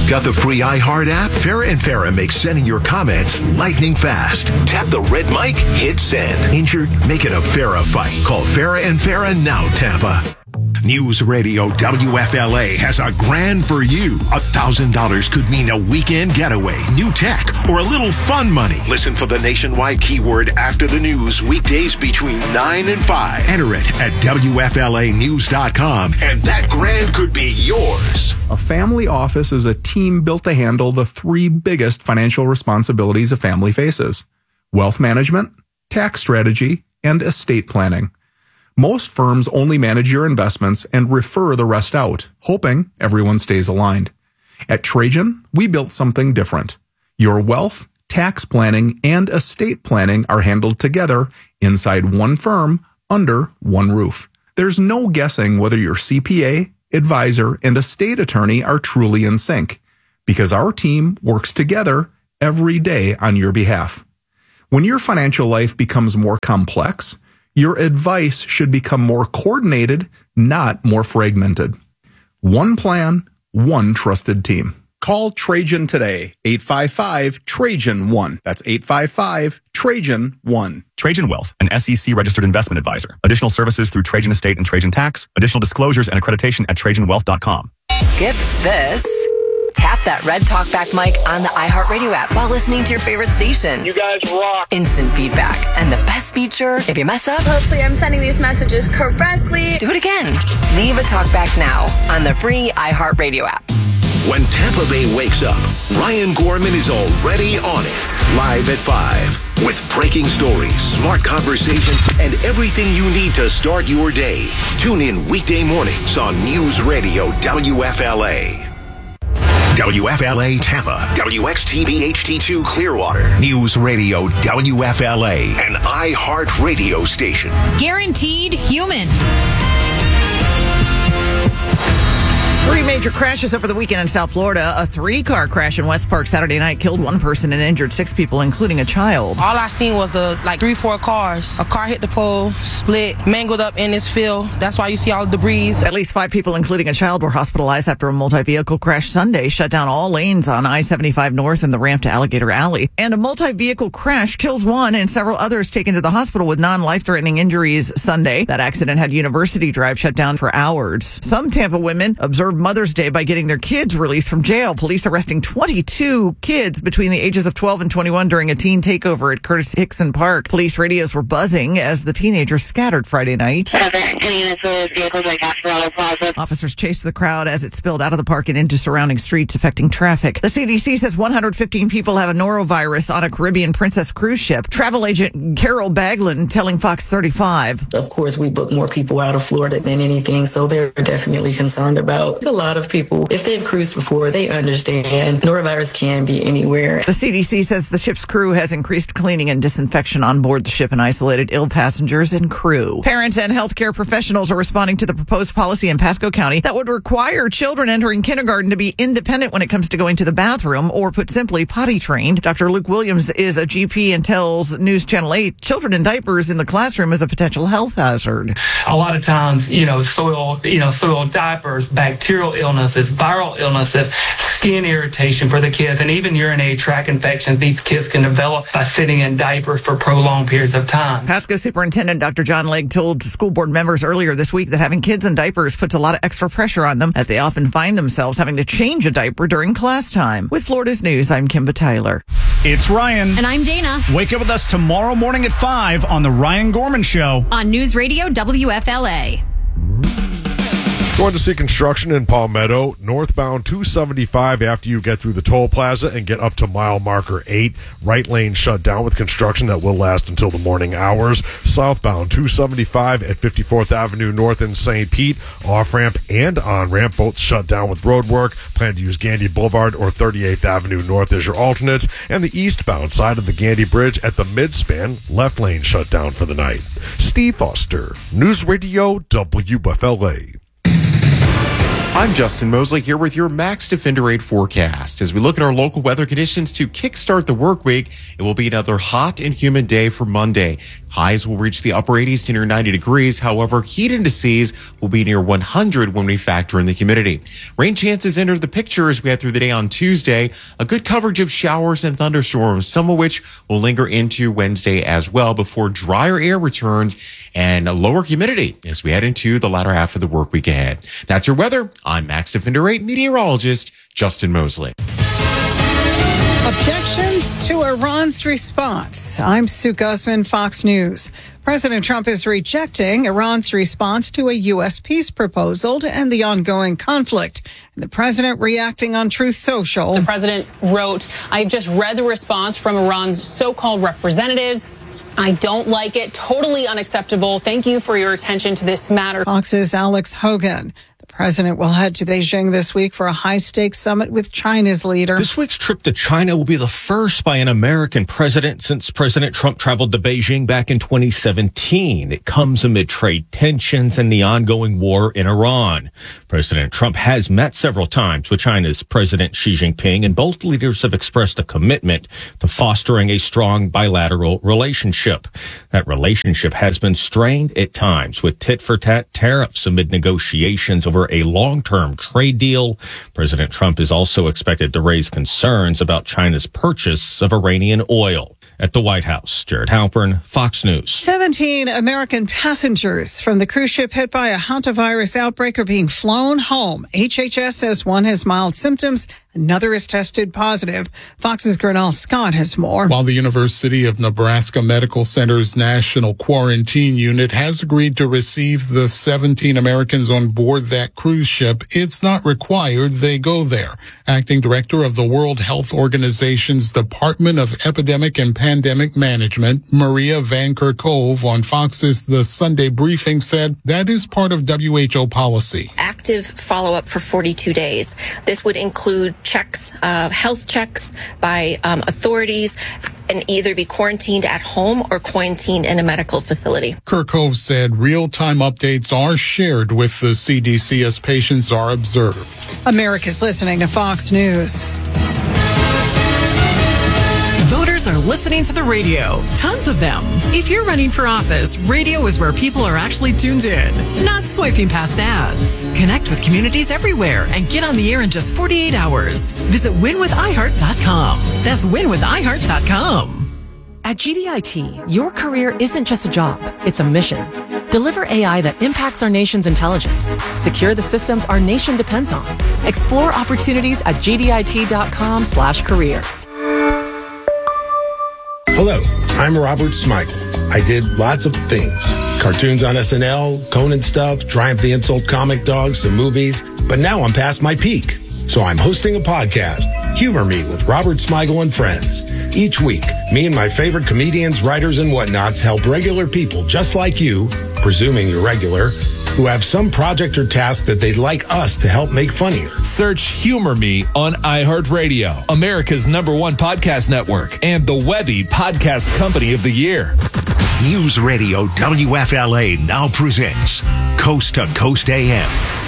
Got the free iHeart app? Farrah and Farrah makes sending your comments lightning fast. Tap the red mic, hit send. Injured? Make it a Farrah fight. Call Farrah and Farrah now, Tampa. News Radio WFLA has a grand for you. $1,000 could mean a weekend getaway, new tech, or a little fun money. Listen for the nationwide keyword after the news weekdays between 9 and 5. Enter it at WFLAnews.com, and that grand could be yours. A family office is a team built to handle the three biggest financial responsibilities a family faces: wealth management, tax strategy, and estate planning. Most firms only manage your investments and refer the rest out, hoping everyone stays aligned. At Trajan, we built something different. Your wealth, tax planning, and estate planning are handled together inside one firm under one roof. There's no guessing whether your CPA, advisor, and estate attorney are truly in sync, because our team works together every day on your behalf. When your financial life becomes more complex, your advice should become more coordinated, not more fragmented. One plan, one trusted team. Call Trajan today, 855-TRAJAN-1. That's 855-TRAJAN-1. Trajan Wealth, an SEC-registered investment advisor. Additional services through Trajan Estate and Trajan Tax. Additional disclosures and accreditation at TrajanWealth.com. Skip this. Tap that red talkback mic on the iHeartRadio app while listening to your favorite station. You guys rock. Instant feedback. And the best feature, if you mess up, hopefully I'm sending these messages correctly. Do it again. Leave a talkback now on the free iHeartRadio app. When Tampa Bay wakes up, Ryan Gorman is already on it. Live at 5. With breaking stories, smart conversation, and everything you need to start your day. Tune in weekday mornings on News Radio WFLA. WFLA Tampa, WXTV HD2 Clearwater, News Radio WFLA, an iHeart radio station. Guaranteed human. 3 major crashes over the weekend in South Florida. A 3-car crash in West Park Saturday night killed 1 person and injured 6 people, including a child. All I seen was 3-4 cars. A car hit the pole, split, mangled up in this field. That's why you see all the debris. At least 5 people, including a child, were hospitalized after a multi-vehicle crash Sunday shut down all lanes on I-75 North and the ramp to Alligator Alley. And a multi-vehicle crash kills 1 and several others taken to the hospital with non-life-threatening injuries Sunday. That accident had University Drive shut down for hours. Some Tampa women observed Mother's Day by getting their kids released from jail. Police arresting 22 kids between the ages of 12 and 21 during a teen takeover at Curtis Hickson Park. Police radios were buzzing as the teenagers scattered Friday night. Officers chased the crowd as it spilled out of the park and into surrounding streets, affecting traffic. The CDC says 115 people have a norovirus on a Caribbean Princess cruise ship. Travel agent Carol Baglin telling Fox 35. Of course, we book more people out of Florida than anything, so they're definitely concerned about a lot of people. If they've cruised before, they understand norovirus can be anywhere. The CDC says the ship's crew has increased cleaning and disinfection on board the ship and isolated ill passengers and crew. Parents and healthcare professionals are responding to the proposed policy in Pasco County that would require children entering kindergarten to be independent when it comes to going to the bathroom, or put simply, potty trained. Dr. Luke Williams is a GP and tells News Channel 8 children in diapers in the classroom is a potential health hazard. A lot of times, soil diapers, bacterial illnesses, viral illnesses, skin irritation for the kids, and even urinary tract infections these kids can develop by sitting in diapers for prolonged periods of time. Pasco Superintendent Dr. John Legg told school board members earlier this week that having kids in diapers puts a lot of extra pressure on them, as they often find themselves having to change a diaper during class time. With Florida's News, I'm Kimba Tyler. It's Ryan. And I'm Dana. Wake up with us tomorrow morning at 5 on The Ryan Gorman Show. On News Radio WFLA. Going to see construction in Palmetto, northbound 275 after you get through the toll plaza and get up to mile marker 8. Right lane shut down with construction that will last until the morning hours. Southbound 275 at 54th Avenue North in St. Pete. Off-ramp and on-ramp both shut down with road work. Plan to use Gandy Boulevard or 38th Avenue North as your alternates. And the eastbound side of the Gandy Bridge at the midspan, left lane shut down for the night. Steve Foster, News Radio WFLA. I'm Justin Mosley here with your Max Defender 8 forecast. As we look at our local weather conditions to kickstart the work week, it will be another hot and humid day for Monday. Highs will reach the upper 80s to near 90 degrees. However, heat indices will be near 100 when we factor in the humidity. Rain chances enter the picture as we head through the day on Tuesday. A good coverage of showers and thunderstorms, some of which will linger into Wednesday as well before drier air returns and lower humidity as we head into the latter half of the work week ahead. That's your weather. I'm Max Defender 8 meteorologist Justin Mosley. Objections to Iran's response. I'm Sue Guzman, Fox News. President Trump is rejecting Iran's response to a U.S. peace proposal to end the ongoing conflict. The president reacting on Truth Social. The president wrote, "I just read the response from Iran's so-called representatives. I don't like it. Totally unacceptable. Thank you for your attention to this matter." Fox's Alex Hogan. The president will head to Beijing this week for a high-stakes summit with China's leader. This week's trip to China will be the first by an American president since President Trump traveled to Beijing back in 2017. It comes amid trade tensions and the ongoing war in Iran. President Trump has met several times with China's President Xi Jinping, and both leaders have expressed a commitment to fostering a strong bilateral relationship. That relationship has been strained at times with tit-for-tat tariffs amid negotiations over a long-term trade deal. President Trump is also expected to raise concerns about China's purchase of Iranian oil. At the White House, Jared Halpern, Fox News. 17 American passengers from the cruise ship hit by a hantavirus outbreak are being flown home. HHS says one has mild symptoms, another is tested positive. Fox's Gernal Scott has more. While the University of Nebraska Medical Center's National Quarantine Unit has agreed to receive the 17 Americans on board that cruise ship, it's not required they go there. Acting Director of the World Health Organization's Department of Epidemic and Pandemic Management, Maria Van Kerkhove, on Fox's The Sunday Briefing said that is part of WHO policy. Active follow-up for 42 days. This would include checks, health checks by authorities, and either be quarantined at home or quarantined in a medical facility. Kerkhove said real-time updates are shared with the CDC as patients are observed. America's listening to Fox News. Voters are listening to the radio. Tons of them. If you're running for office, radio is where people are actually tuned in, not swiping past ads. Connect with communities everywhere and get on the air in just 48 hours. Visit winwithiheart.com. That's winwithiheart.com. At GDIT, your career isn't just a job, it's a mission. Deliver AI that impacts our nation's intelligence. Secure the systems our nation depends on. Explore opportunities at gdit.com/careers. Hello, I'm Robert Smigel. I did lots of things. Cartoons on SNL, Conan stuff, Triumph the Insult comic dogs, some movies. But now I'm past my peak. So I'm hosting a podcast, Humor Me with Robert Smigel and Friends. Each week, me and my favorite comedians, writers, and whatnots help regular people just like you, presuming you're regular, who have some project or task that they'd like us to help make funnier. Search Humor Me on iHeartRadio, America's #1 podcast network, and the Webby Podcast Company of the Year. News Radio WFLA now presents Coast to Coast AM.